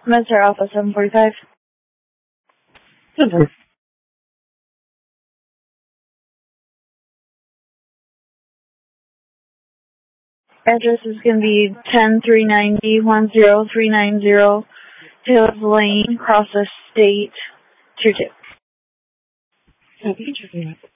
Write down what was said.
Mr. Alpha 745. Okay. Address is going to be 10390 10390 Hills Lane, Cross Estate, 22. Okay,